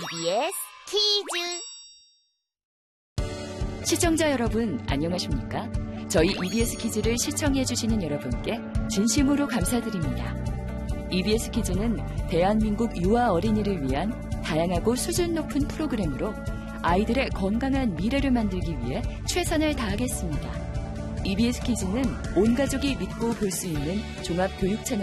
EBS 퀴즈. 시청자 여러분, 안녕하십니까? 저희 EBS 퀴즈를 시청해주시는 여러분께 진심으로 감사드립니다. EBS 퀴즈는 대한민국 유아 어린이를 위한 다양하고 수준 높은 프로그램으로 아이들의 건강한 미래를 만들기 위해 최선을 다하겠습니다. EBS 퀴즈는 온 가족이 믿고 볼 수 있는 종합 교육 채널